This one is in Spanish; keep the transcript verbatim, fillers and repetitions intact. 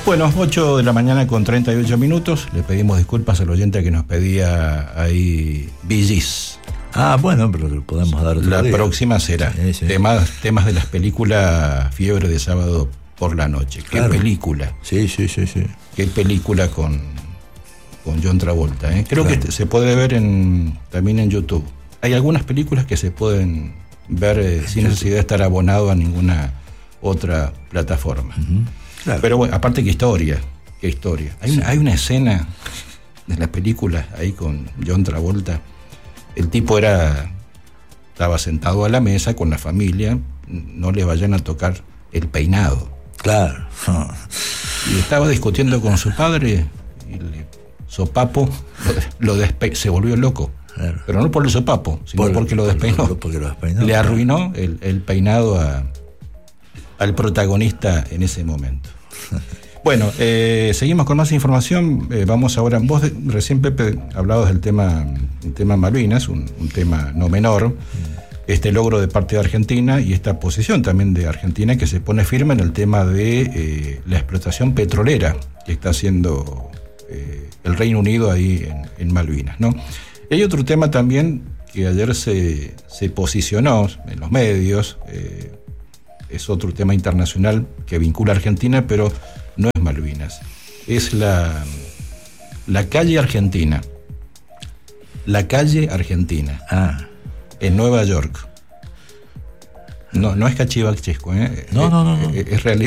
Bueno, ocho de la mañana con treinta y ocho minutos. Le pedimos disculpas al oyente que nos pedía ahí Bee Gees. Ah, bueno, pero lo podemos dar otro La día. próxima será sí, sí. Temas, temas de las películas Fiebre de Sábado por la Noche. Claro. Qué película. Sí, sí, sí, sí. Qué película con, con John Travolta. ¿eh? Creo Claro. que se puede ver en, también en YouTube. Hay algunas películas que se pueden ver eh, sin necesidad de estar abonado a ninguna otra plataforma. Uh-huh. Claro. Pero bueno, aparte, qué historia, qué historia. Hay, sí. una, hay una escena de la película ahí con John Travolta. El tipo era estaba sentado a la mesa con la familia, no le vayan a tocar el peinado. Claro. Y estaba discutiendo con su padre y el sopapo lo, lo despe- se volvió loco. Claro. Pero no por el sopapo, sino por, porque lo despeinó. Por, porque lo despeinó. Le arruinó el, el peinado a, al protagonista en ese momento. Bueno, eh, seguimos con más información. Eh, vamos ahora. Vos de, recién, Pepe, hablabas del tema, el tema Malvinas, un, un tema no menor. Mm. Este logro de parte de Argentina y esta posición también de Argentina que se pone firme en el tema de eh, la explotación petrolera que está haciendo eh, el Reino Unido ahí en, en Malvinas, ¿no? Y hay otro tema también que ayer se, se posicionó en los medios. Eh, es otro tema internacional que vincula a Argentina, pero no es Malvinas. Es la, la calle Argentina. La calle Argentina. Ah. En Nueva York. No, no es cachivaches, ¿eh? No, no, no, no. Es, es realidad.